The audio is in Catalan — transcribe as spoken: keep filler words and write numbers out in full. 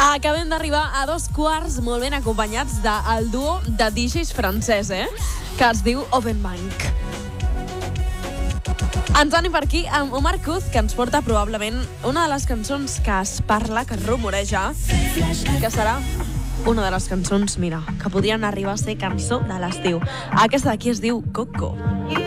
Acabem d'arribar a dos quarts molt ben acompanyats del duo de D Js francès, eh? Que es diu Offenbach. Ens anem per aquí amb Omar Kuz, que ens porta probablement una de les cançons que es parla, que es rumoreja, que serà una de les cançons, mira, que podrien arribar a ser cançó de l'estiu. Aquesta d'aquí es diu Coco.